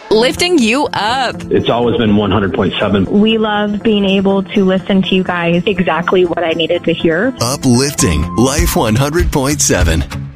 lifting you up. It's always been 100.7. We love being able to listen to you guys. Exactly what I needed to hear. Uplifting Life 100.7.